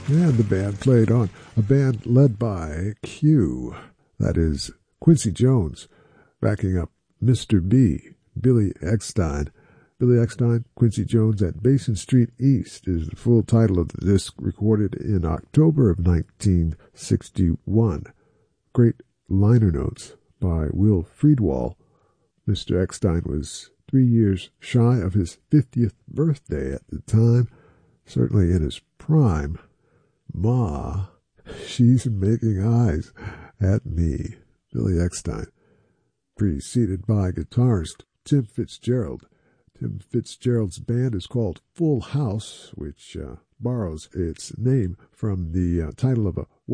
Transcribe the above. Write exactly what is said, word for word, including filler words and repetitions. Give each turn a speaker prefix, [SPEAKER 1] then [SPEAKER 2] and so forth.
[SPEAKER 1] And the band played on. A band led by Q, that is Quincy Jones, backing up Mister B, Billy Eckstine. Billy Eckstine, Quincy Jones at Basin Street East is the full title of the disc, recorded in October of nineteen sixty-one. Great liner notes by Will Friedwald. Mister Eckstine was three years shy of his fiftieth birthday at the time, certainly in his prime. Ma, she's making eyes at me. Billy Eckstine, preceded by guitarist Tim Fitzgerald. Tim Fitzgerald's band is called Full House, which uh, borrows its name from the uh, title of a